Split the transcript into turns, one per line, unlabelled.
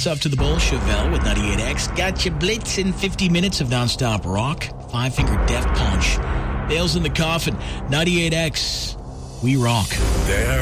It's up to the bull, Chevelle with 98X. Got you blitzing 50 minutes of nonstop rock. Five-finger death punch. Nails in the coffin. 98X. We rock.
There